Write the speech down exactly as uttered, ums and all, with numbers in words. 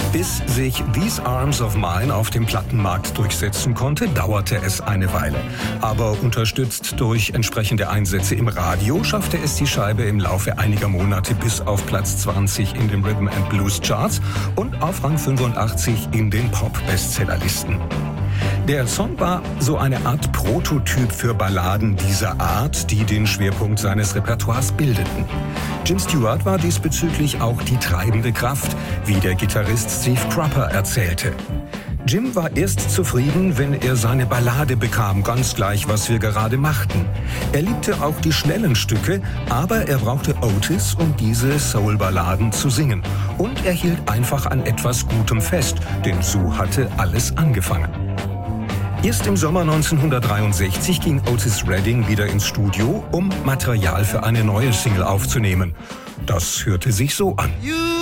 Bis sich These Arms of Mine auf dem Plattenmarkt durchsetzen konnte, dauerte es eine Weile. Aber unterstützt durch entsprechende Einsätze im Radio schaffte es die Scheibe im Laufe einiger Monate bis auf Platz zwanzig in den Rhythm and Blues Charts und auf Rang fünfundachtzig in den Pop-Bestsellerlisten. Der Song war so eine Art Prototyp für Balladen dieser Art, die den Schwerpunkt seines Repertoires bildeten. Jim Stewart war diesbezüglich auch die treibende Kraft, wie der Gitarrist Steve Cropper erzählte. Jim war erst zufrieden, wenn er seine Ballade bekam, ganz gleich, was wir gerade machten. Er liebte auch die schnellen Stücke, aber er brauchte Otis, um diese Soul-Balladen zu singen. Und er hielt einfach an etwas Gutem fest, denn so hatte alles angefangen. Erst im Sommer neunzehnhundertdreiundsechzig ging Otis Redding wieder ins Studio, um Material für eine neue Single aufzunehmen. Das hörte sich so an. You